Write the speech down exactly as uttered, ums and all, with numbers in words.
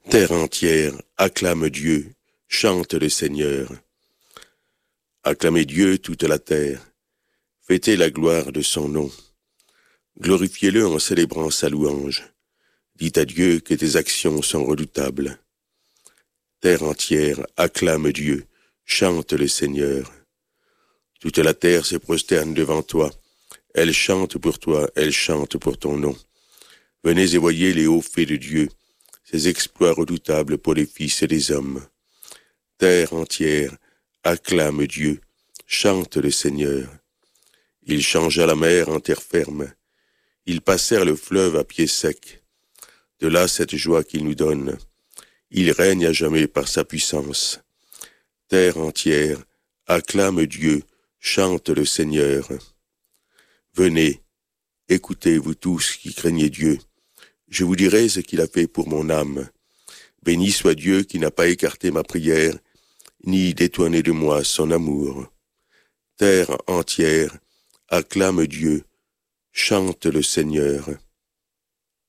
Terre entière, acclame Dieu, chante le Seigneur. Acclamez Dieu toute la terre, fêtez la gloire de son nom. Glorifiez-le en célébrant sa louange. Dites à Dieu que tes actions sont redoutables. Terre entière, acclame Dieu, chante le Seigneur. Toute la terre se prosterne devant toi. Elle chante pour toi, elle chante pour ton nom. Venez et voyez les hauts faits de Dieu, ses exploits redoutables pour les fils des hommes. Terre entière, acclame Dieu, chante le Seigneur. Il changea la mer en terre ferme. Ils passèrent le fleuve à pied sec. De là cette joie qu'il nous donne. Il règne à jamais par sa puissance. Terre entière, acclame Dieu, chante le Seigneur. Venez, écoutez, vous tous qui craignez Dieu. Je vous dirai ce qu'il a fait pour mon âme. Béni soit Dieu qui n'a pas écarté ma prière, ni détourné de moi son amour. Terre entière, acclame Dieu, chante le Seigneur.